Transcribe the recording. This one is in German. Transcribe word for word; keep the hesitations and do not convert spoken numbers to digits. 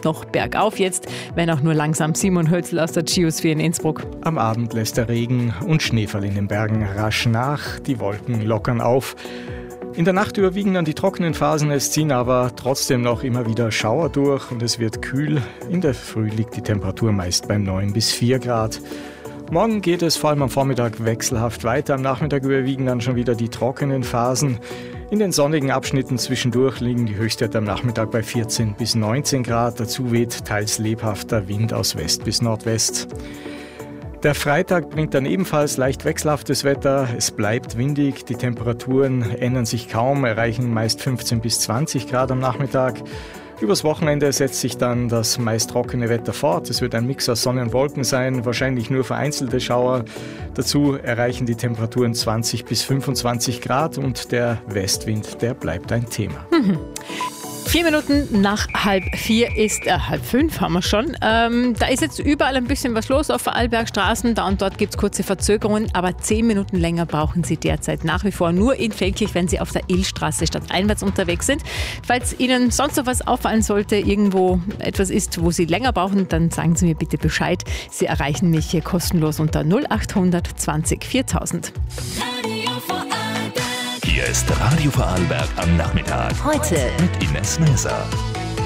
leicht noch bergauf jetzt, wenn auch nur langsam. Simon Hölzl aus der Geosphere in Innsbruck. Am Abend lässt der Regen und Schneefall in den Bergen rasch nach. Die Wolken lockern auf. In der Nacht überwiegen dann die trockenen Phasen, es ziehen aber trotzdem noch immer wieder Schauer durch und es wird kühl. In der Früh liegt die Temperatur meist beim neun bis vier Grad. Morgen geht es vor allem am Vormittag wechselhaft weiter. Am Nachmittag überwiegen dann schon wieder die trockenen Phasen. In den sonnigen Abschnitten zwischendurch liegen die Höchstwerte am Nachmittag bei vierzehn bis neunzehn Grad. Dazu weht teils lebhafter Wind aus West bis Nordwest. Der Freitag bringt dann ebenfalls leicht wechselhaftes Wetter. Es bleibt windig, die Temperaturen ändern sich kaum, erreichen meist fünfzehn bis zwanzig Grad am Nachmittag. Übers Wochenende setzt sich dann das meist trockene Wetter fort. Es wird ein Mix aus Sonne und Wolken sein, wahrscheinlich nur vereinzelte Schauer. Dazu erreichen die Temperaturen zwanzig bis fünfundzwanzig Grad und der Westwind, der bleibt ein Thema. Mhm. Vier Minuten nach halb vier ist, äh, halb fünf haben wir schon. Ähm, da ist jetzt überall ein bisschen was los auf Vorarlbergstraßen. Da und dort gibt es kurze Verzögerungen, aber zehn Minuten länger brauchen Sie derzeit nach wie vor nur in Feldkirch, wenn Sie auf der Illstraße stadteinwärts unterwegs sind. Falls Ihnen sonst noch was auffallen sollte, irgendwo etwas ist, wo Sie länger brauchen, dann sagen Sie mir bitte Bescheid. Sie erreichen mich hier kostenlos unter null acht hundert zwanzig viertausend. Hier ist Radio Vorarlberg am Nachmittag. Heute mit Ines Neser.